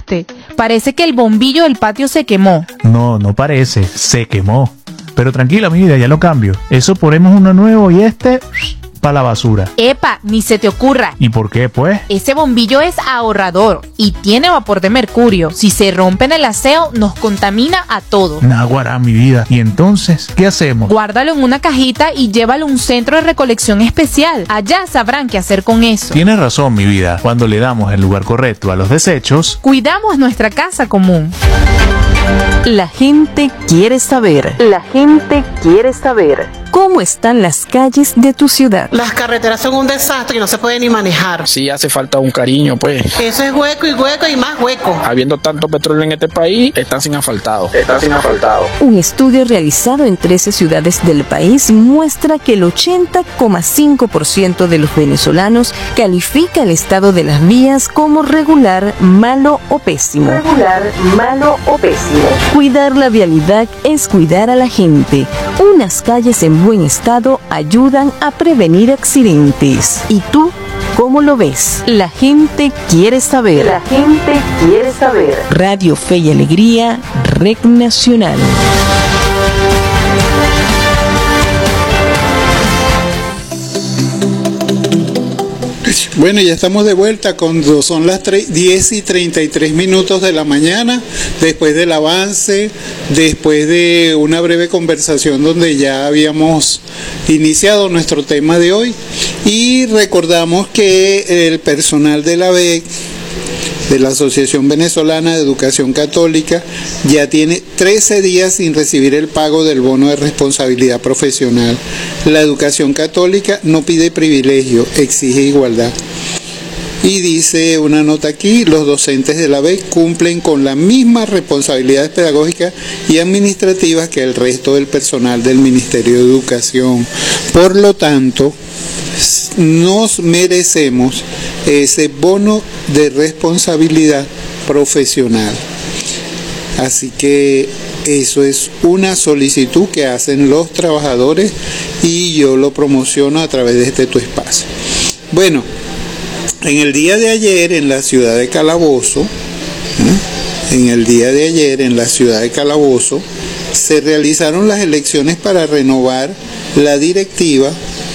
¿Oíste? Parece que el bombillo del patio se quemó. No, no parece, se quemó. Pero tranquila, mi vida, ya lo cambio. Eso ponemos uno nuevo y para la basura. Epa, ni se te ocurra. ¿Y por qué, pues? Ese bombillo es ahorrador y tiene vapor de mercurio. Si se rompe en el aseo, nos contamina a todos. Naguará, mi vida. ¿Y entonces qué hacemos? Guárdalo en una cajita y llévalo a un centro de recolección especial. Allá sabrán qué hacer con eso. Tienes razón, mi vida. Cuando le damos el lugar correcto a los desechos, cuidamos nuestra casa común. La gente quiere saber. La gente quiere saber. ¿Cómo están las calles de tu ciudad? Las carreteras son un desastre y no se puede ni manejar. Sí, hace falta un cariño, pues. Eso es hueco y más hueco. Habiendo tanto petróleo en este país, están sin asfaltado. Un estudio realizado en 13 ciudades del país muestra que el 80,5% de los venezolanos califica el estado de las vías como regular, malo o pésimo. Regular, malo o pésimo. Cuidar la vialidad es cuidar a la gente. Unas calles en buen estado ayudan a prevenir accidentes. ¿Y tú cómo lo ves? La gente quiere saber. La gente quiere saber. Radio Fe y Alegría, Red Nacional. Bueno, ya estamos de vuelta cuando son las 10:33 de la mañana, después del avance, después de una breve conversación donde ya habíamos iniciado nuestro tema de hoy, y recordamos que el personal de la ABEC, de la Asociación Venezolana de Educación Católica, ya tiene 13 días sin recibir el pago del bono de responsabilidad profesional. La educación católica no pide privilegio, exige igualdad. Y dice una nota aquí, los docentes de la ABEC cumplen con las mismas responsabilidades pedagógicas y administrativas que el resto del personal del Ministerio de Educación. Por lo tanto, nos merecemos ese bono de responsabilidad profesional. Así que eso es una solicitud que hacen los trabajadores y yo lo promociono a través de este tu espacio. Bueno, en el día de ayer en la ciudad de Calabozo, se realizaron las elecciones para renovar la directiva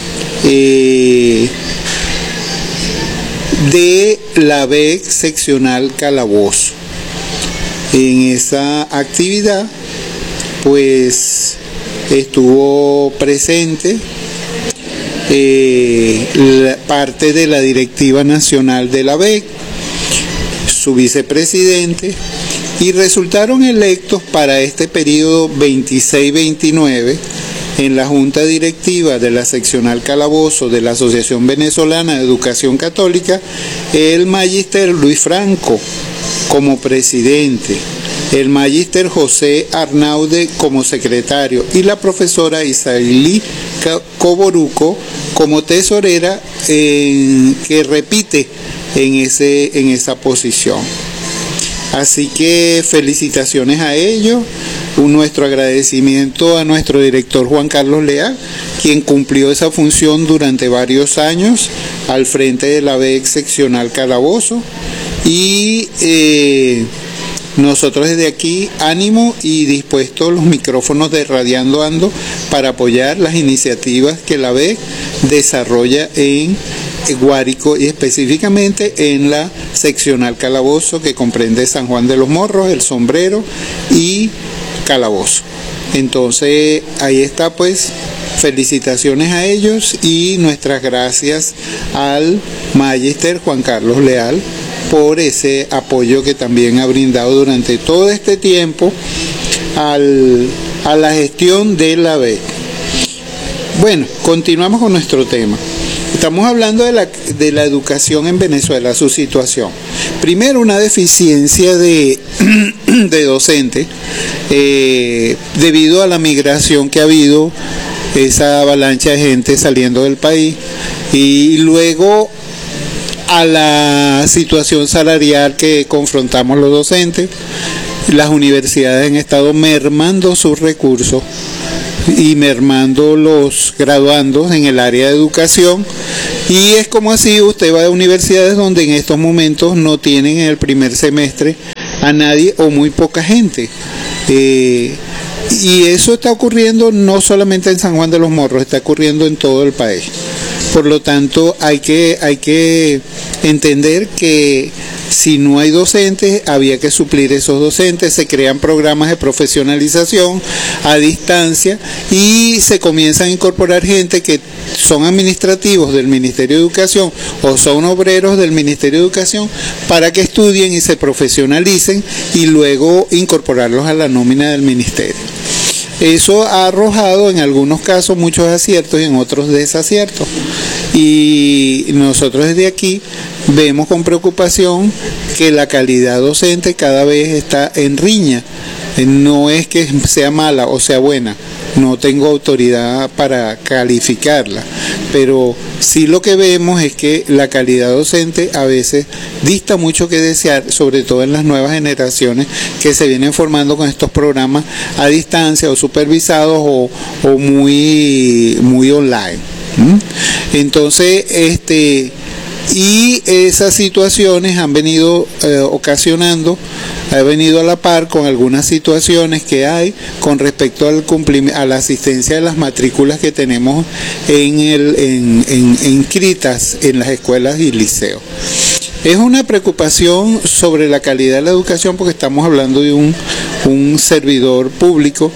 de la ABEC seccional Calabozo. En esa actividad pues estuvo presente parte de la directiva nacional de la ABEC, su vicepresidente, y resultaron electos para este periodo 26-29 en la Junta Directiva de la Seccional Calabozo de la Asociación Venezolana de Educación Católica, el magíster Luis Franco como presidente, el magíster José Arnaude como secretario y la profesora Isailí Coboruco como tesorera, que repite en esa posición. Así que felicitaciones a ellos, nuestro agradecimiento a nuestro director Juan Carlos Leal, quien cumplió esa función durante varios años al frente de la ABEC seccional Calabozo, y nosotros desde aquí ánimo y dispuestos los micrófonos de Radiando Ando para apoyar las iniciativas que la ABEC desarrolla en Guárico y específicamente en la seccional Calabozo, que comprende San Juan de los Morros, El Sombrero y Calabozo. Entonces ahí está, pues felicitaciones a ellos y nuestras gracias al magíster Juan Carlos Leal por ese apoyo que también ha brindado durante todo este tiempo a la gestión de la ABEC. Bueno, continuamos con nuestro tema. Estamos hablando de la educación en Venezuela, su situación. Primero, una deficiencia de docentes debido a la migración que ha habido, esa avalancha de gente saliendo del país, y luego a la situación salarial que confrontamos los docentes. Las universidades han estado mermando sus recursos y mermando los graduandos en el área de educación, y es como así usted va a universidades donde en estos momentos no tienen en el primer semestre a nadie o muy poca gente. Y eso está ocurriendo no solamente en San Juan de los Morros, está ocurriendo en todo el país. Por lo tanto, hay que entender que si no hay docentes, había que suplir esos docentes, se crean programas de profesionalización a distancia y se comienzan a incorporar gente que son administrativos del Ministerio de Educación o son obreros del Ministerio de Educación para que estudien y se profesionalicen y luego incorporarlos a la nómina del ministerio. Eso ha arrojado en algunos casos muchos aciertos y en otros desaciertos. Y nosotros desde aquí vemos con preocupación que la calidad docente cada vez está en riña. No es que sea mala o sea buena, no tengo autoridad para calificarla, pero sí lo que vemos es que la calidad docente a veces dista mucho que desear, sobre todo en las nuevas generaciones que se vienen formando con estos programas a distancia o supervisados o muy online. Entonces, y esas situaciones han venido ocasionando, ha venido a la par con algunas situaciones que hay con respecto al a la asistencia de las matrículas que tenemos inscritas en las escuelas y liceos. Es una preocupación sobre la calidad de la educación porque estamos hablando de un servidor público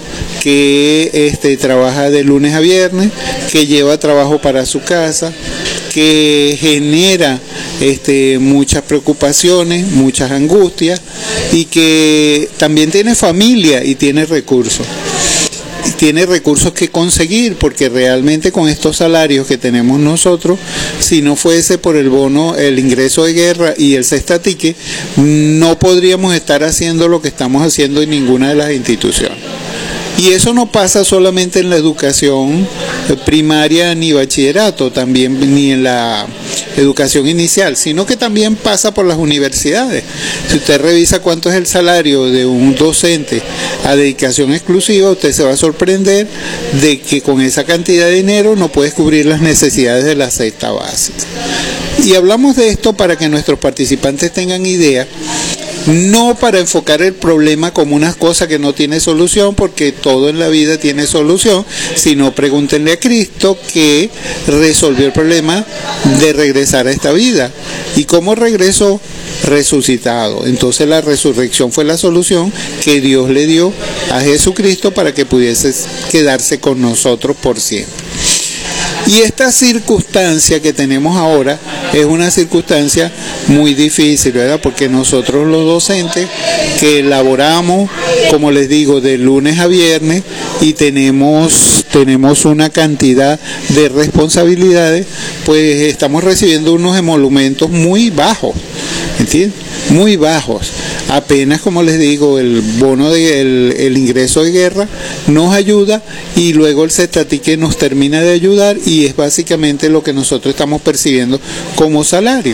que trabaja de lunes a viernes, que lleva trabajo para su casa, que genera muchas preocupaciones, muchas angustias y que también tiene familia y tiene recursos. Tiene recursos que conseguir porque realmente con estos salarios que tenemos nosotros, si no fuese por el bono, el ingreso de guerra y el cestatique, no podríamos estar haciendo lo que estamos haciendo en ninguna de las instituciones. Y eso no pasa solamente en la educación primaria ni bachillerato, también ni en la educación inicial, sino que también pasa por las universidades. Si usted revisa cuánto es el salario de un docente a dedicación exclusiva, usted se va a sorprender de que con esa cantidad de dinero no puedes cubrir las necesidades de la cesta básica. Y hablamos de esto para que nuestros participantes tengan idea, no para enfocar el problema como una cosa que no tiene solución, porque todo en la vida tiene solución, sino pregúntenle a Cristo que resolvió el problema de regresar a esta vida. ¿Y cómo regresó? Resucitado. Entonces la resurrección fue la solución que Dios le dio a Jesucristo para que pudiese quedarse con nosotros por siempre. Y esta circunstancia que tenemos ahora es una circunstancia muy difícil, ¿verdad? Porque nosotros los docentes que laboramos, como les digo, de lunes a viernes y tenemos una cantidad de responsabilidades, pues estamos recibiendo unos emolumentos muy bajos, ¿entiendes? Muy bajos. Apenas, como les digo, el bono el ingreso de guerra nos ayuda y luego el cestatique nos termina de ayudar y es básicamente lo que nosotros estamos percibiendo como salario.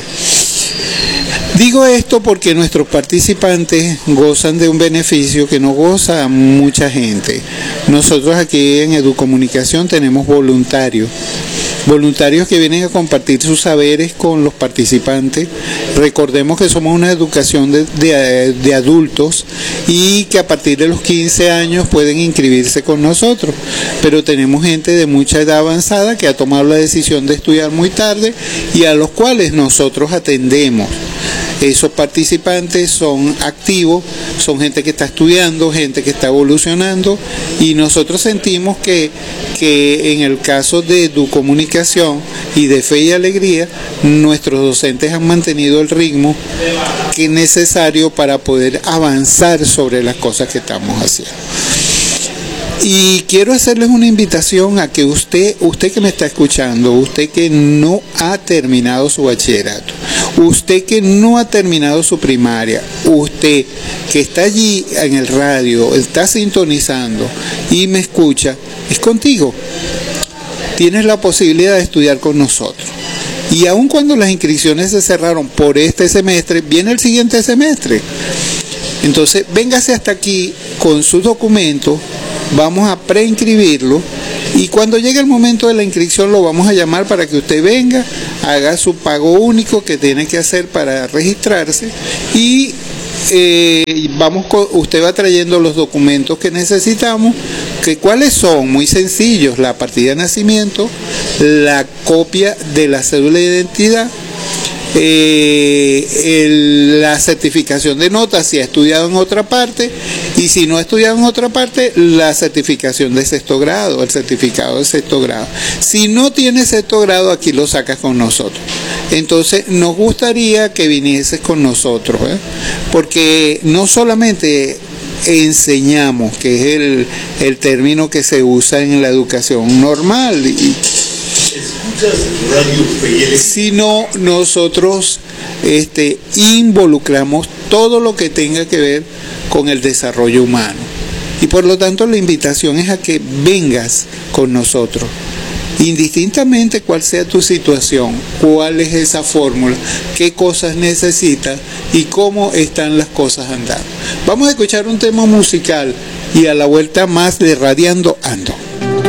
Digo esto porque nuestros participantes gozan de un beneficio que no goza mucha gente. Nosotros aquí en Educomunicación tenemos voluntarios que vienen a compartir sus saberes con los participantes. Recordemos que somos una educación de adultos y que a partir de los 15 años pueden inscribirse con nosotros, pero tenemos gente de mucha edad avanzada que ha tomado la decisión de estudiar muy tarde y a los cuales nosotros atendemos. Esos participantes son activos, son gente que está estudiando, gente que está evolucionando y nosotros sentimos que en el caso de Educomunicación y de Fe y Alegría, nuestros docentes han mantenido el ritmo que es necesario para poder avanzar sobre las cosas que estamos haciendo. Y quiero hacerles una invitación a que usted que me está escuchando, usted que no ha terminado su bachillerato, usted que no ha terminado su primaria, usted que está allí en el radio, está sintonizando y me escucha, es contigo. Tienes la posibilidad de estudiar con nosotros. Y aun cuando las inscripciones se cerraron por este semestre, viene el siguiente semestre. Entonces, véngase hasta aquí con sus documentos, vamos a preinscribirlo y cuando llegue el momento de la inscripción lo vamos a llamar para que usted venga, haga su pago único que tiene que hacer para registrarse y usted va trayendo los documentos que necesitamos, que cuáles son, muy sencillos: la partida de nacimiento, la copia de la cédula de identidad, la certificación de notas si ha estudiado en otra parte, y si no ha estudiado en otra parte, la certificación de sexto grado, el certificado de sexto grado. Si no tiene sexto grado, aquí lo sacas con nosotros. Entonces nos gustaría que vinieses con nosotros, porque no solamente enseñamos, que es el término que se usa en la educación normal, sino nosotros involucramos todo lo que tenga que ver con el desarrollo humano, y por lo tanto la invitación es a que vengas con nosotros, indistintamente cuál sea tu situación, cuál es esa fórmula, qué cosas necesitas y cómo están las cosas andando. Vamos a escuchar un tema musical y a la vuelta más de Radiando Ando.